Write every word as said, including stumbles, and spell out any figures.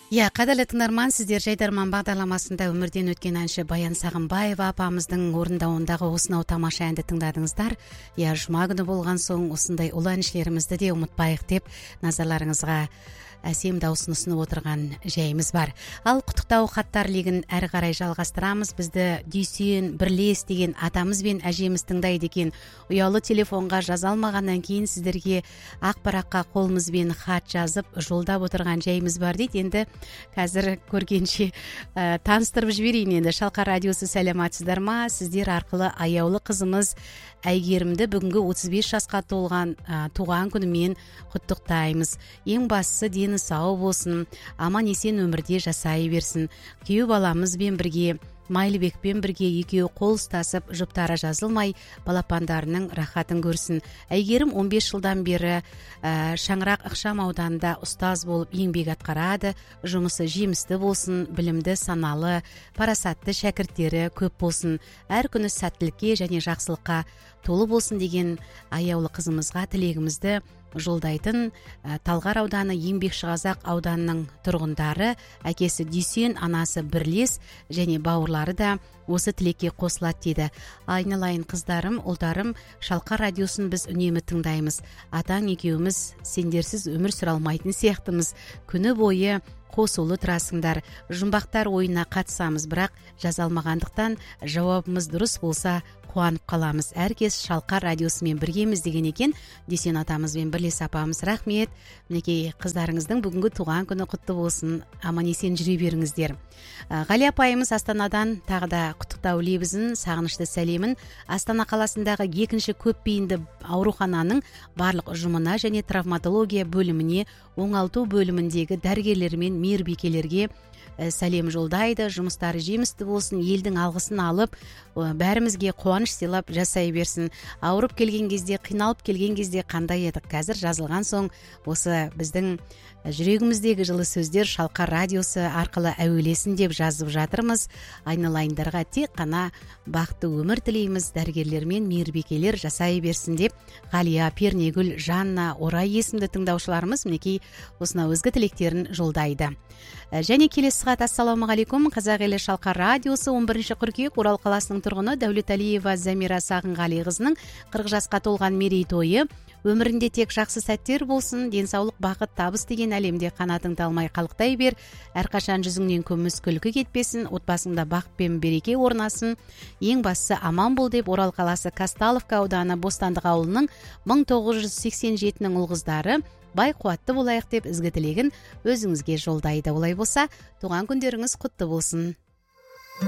Иә, қадірлі тыңдарман, сіздер Жайдарман бағдарламасында өмірден өткен әнші Баян Сағынбаева апамыздың орындауындағы осынау тамаша әнді тыңдадыңыздар. Иә, жұма күні болған соң осындай ұлы әншілерімізді де ұмытпайық деп назарларыңызға әсем дауысын ұсынып отырған жайымыз бар. Ал құттықтау хаттар легін әрі қарай жалғастырамыз. Бізді Дүйсен Бірлес деген атамыз бен әжеміз тыңдайды екен. Ұялы телефонға жаза алмағаннан кейін сіздерге ақ параққа қолымызбен хат жазып жолдап отырған жайымыз бар дейді. Енді қазір көргенше ә, таныстырып жіберейін. Енді Шалқар радиосы сәлематсыздар ма? Сіздер арқылы аяулы қызымыз Әйгерімді бүгінгі отыз бес жасқа толған ә, туған күнімен құттықтаймыз. Ең бастысы дені сау болсын, аман есен өмірде жасай берсін. Күйеу баламызбен бірге, Майлыбекпен бірге екеуі қол ұстасып, жұптары жазылмай, балапандарының рахатын көрсін. Әйгерім он бес жылдан бері ә, Шаңырақ ықшам ауданында ұстаз болып еңбек атқарады. Жұмысы жемісті болсын, білімді, саналы, парасатты шәкірттері көп болсын. Әр күні сәттілікке және жақсылыққа толы болсын деген аяулы қызымызға тілегімізді жолдайтын ә, Талғар ауданы Еңбекшіқазақ ауданының тұрғындары, әкесі Дүйсен, анасы Бірлес және бауырлары да осы тілекке қосылады дейді. Айналайын қыздарым, ұлдарым, Шалқар радиосын біз үнемі тыңдаймыз. Атаң екеуміз сендерсіз өмір сүре алмайтын сияқтымыз. Күні бойы қосулы тұрасыңдар. Жұмбақтар ойына қатысамыз, бірақ жаза алмағандықтан жауабымыз дұрыс болса қуанып қаламыз. Әркез Шалқар радиосымен біргеміз деген екен. Дүйсен атамыз бен Бірлес апамыз, рахмет. Мінекей қыздарыңыздың бүгінгі туған күні құтты болсын. Аман есен жүре беріңіздер. Ғали апайымыз Астанадан тағы да құттықтау лебізін, сағынышты сәлемін Астана қаласындағы екінші көпбейінді аурухананың барлық ұжымына және травматология бөліміне, оңалту бөліміндегі дәрігерлер мен мейірбикелерге сәлем жолдайды. Жұмыстары жемісті болсын, елдің алғысын алып, бәрімізге қуаныш сыйлап жасай берсін. Ауырып келген кезде, қиналып келген кезде қандай едік? Қазір жазылған соң осы біздің жүрегіміздегі жылы сөздер Шалқар радиосы арқылы әуелесін деп жазып жатырмыз. Айналайындарға тек қана бақытты өмір тілейміз. Дәрігерлер мен мейірбикелер жасай берсін деп Ғалия, Пернегүл, Жанна, Орай есімді тыңдаушыларымыз мінекей осына өзгі тілектерін жолдайды. Және келесі хат: ассалаумағалейкум, қазақ елі Шалқар радиосы. он бірінші қыркүйек Орал қаласының тұрғыны Дәулеталиева Замира Сағынғалиқызының қырық жасқа толған мерейтойы. Өмірінде тек жақсы сәттер болсын, денсаулық, бақыт, табыс деген әлемде қанатың талмай қалықтай бер. Әрқашан жүзіңнен күміс күлкі кетпесін, отбасыңда бақыт пен береке орнасын. Ең бастысы аман бол деп Орал қаласы Казталовка ауданы Бостандық ауылының мың тоғыз жүз сексен жетінің ұл-қыздары бай қуатты болайық деп ізгі тілегін өзіңізге жолдайды. Олай болса, туған күндеріңіз құтты болсын.